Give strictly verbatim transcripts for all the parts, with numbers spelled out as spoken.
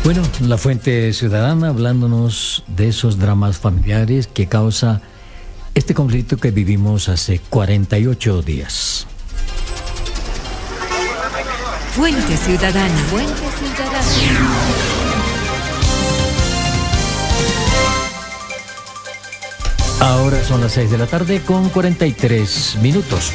Bueno, La Fuente Ciudadana hablándonos de esos dramas familiares que causa este conflicto que vivimos hace cuarenta y ocho días. Fuente Ciudadana. Fuente Ciudadana. Ahora son las seis de la tarde con cuarenta y tres minutos.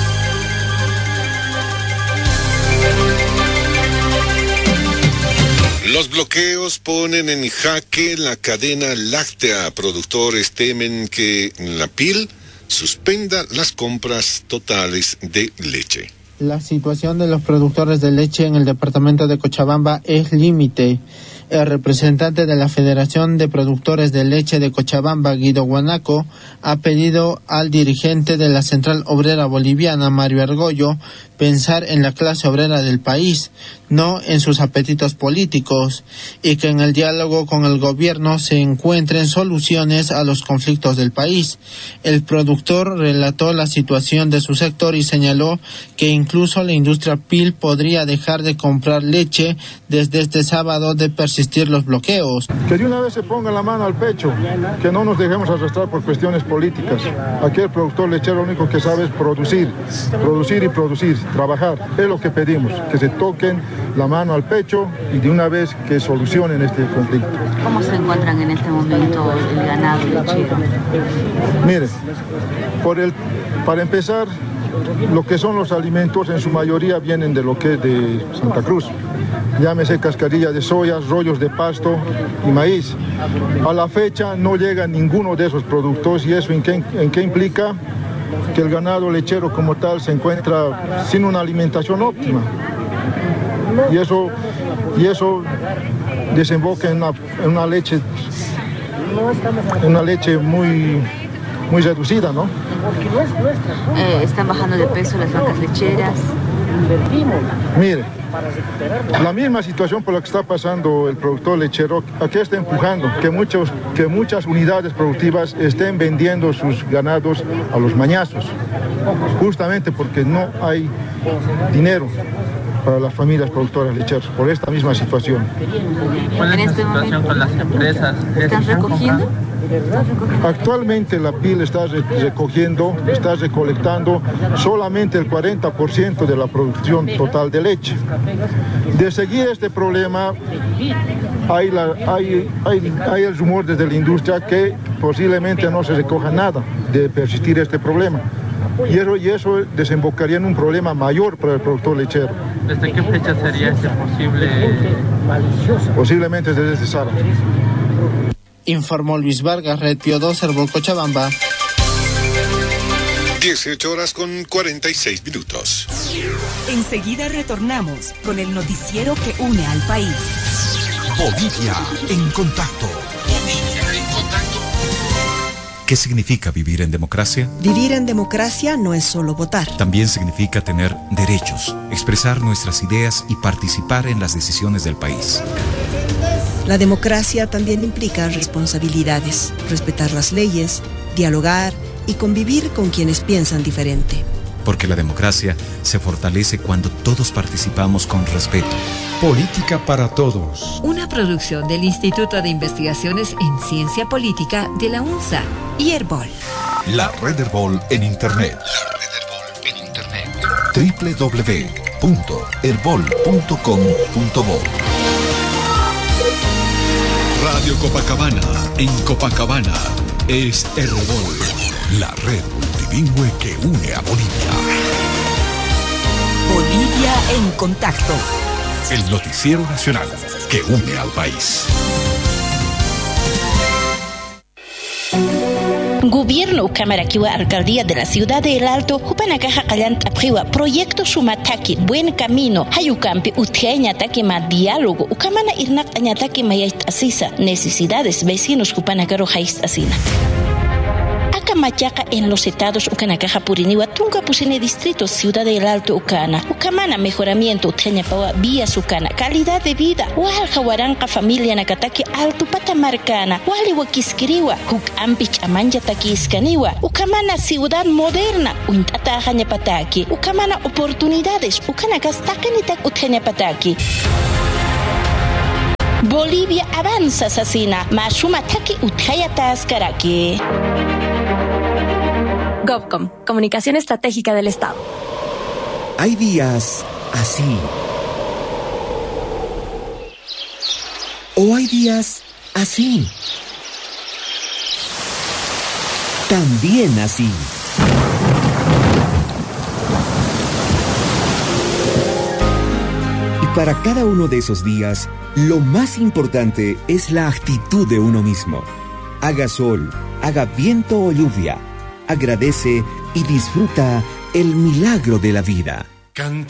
Los bloqueos ponen en jaque la cadena láctea. Productores temen que la P I L suspenda las compras totales de leche. La situación de los productores de leche en el departamento de Cochabamba es límite. El representante de la Federación de Productores de Leche de Cochabamba, Guido Guanaco, ha pedido al dirigente de la Central Obrera Boliviana, Mario Argollo, pensar en la clase obrera del país, no en sus apetitos políticos, y que en el diálogo con el gobierno se encuentren soluciones a los conflictos del país. El productor relató la situación de su sector y señaló que incluso la industria P I L podría dejar de comprar leche desde este sábado de persistir los bloqueos. Que de una vez se ponga la mano al pecho, que no nos dejemos arrastrar por cuestiones políticas. Aquí el productor lechero lo único que sabe es producir, producir y producir, trabajar. Es lo que pedimos, que se toquen la mano al pecho y de una vez que solucionen este conflicto. ¿Cómo se encuentran en este momento el ganado lechero? Mire, por el, para empezar, lo que son los alimentos en su mayoría vienen de lo que es de Santa Cruz. Llámese cascarilla de soya, rollos de pasto y maíz. A la fecha no llega ninguno de esos productos y eso en qué, en qué implica que el ganado lechero como tal se encuentra sin una alimentación óptima. Y eso, y eso desemboca en una, en una leche, una leche muy, muy reducida, ¿no? Eh, están bajando de peso las vacas lecheras. Mire, la misma situación por la que está pasando el productor lechero, aquí está empujando que, muchos, que muchas unidades productivas estén vendiendo sus ganados a los mañazos, justamente porque no hay dinero para las familias productoras lecheras, por esta misma situación. ¿Cuál es la situación con las empresas? ¿Están recogiendo? Actualmente la P I L está recogiendo, está recolectando solamente el cuarenta por ciento de la producción total de leche. De seguir este problema, hay, la, hay, hay, hay el rumor desde la industria que posiblemente no se recoja nada de persistir este problema. Y eso, y eso desembocaría en un problema mayor para el productor lechero. ¿Desde qué fecha sería este posible? Posiblemente desde este sábado. Informó Luis Vargas, Red Pío dos, Herbol Cochabamba. dieciocho horas con cuarenta y seis minutos. Enseguida retornamos con el noticiero que une al país. Bolivia en contacto. Bolivia en contacto. ¿Qué significa vivir en democracia? Vivir en democracia no es solo votar. También significa tener derechos, expresar nuestras ideas y participar en las decisiones del país. La democracia también implica responsabilidades, respetar las leyes, dialogar y convivir con quienes piensan diferente. Porque la democracia se fortalece cuando todos participamos con respeto. Política para todos. Una producción del Instituto de Investigaciones en Ciencia Política de la UNSA y Herbol. La Red Herbol en Internet. La Red Herbol en Internet. doble u doble u doble u punto herbol punto com punto bo. Radio Copacabana, en Copacabana, es Herbol. La red multilingüe que une a Bolivia. Bolivia en contacto. El noticiero nacional que une al país. Gobierno Ucamaraquiwa, Alcaldía de la Ciudad de El Alto, Jupanakaja Callant Apriwa, Proyecto Sumataki, Buen Camino, Hayucampi, Utiañataki Ma Diálogo, Ucamana Irnak Añataki Mayait Asisa, Necesidades Vecinos Jupanacaro Jais Asina. Machaca en los estados Ucanacaja Puriniwa, Tunca Pusine Distrito, Ciudad del Alto Ucana, Ucamana Mejoramiento, Teñapawa, Vía Sucana, Calidad de Vida, Wahal Jawaranca Familia Nakataki, Alto Patamarcana, Wali Wakisquiriwa, Huk Ampich Amanja Takiskaniwa, Ucamana Ciudad Moderna, Uintata Jañapataki, Ucamana Oportunidades, Ucanacas Takanitak Uteñapataki. Bolivia avanza asesina. Mashumataki Uthayataskaraki. GovCom, Comunicación Estratégica del Estado. Hay días así. O hay días así. También así. Y para cada uno de esos días, lo más importante es la actitud de uno mismo. Haga sol, haga viento o lluvia. Agradece y disfruta el milagro de la vida.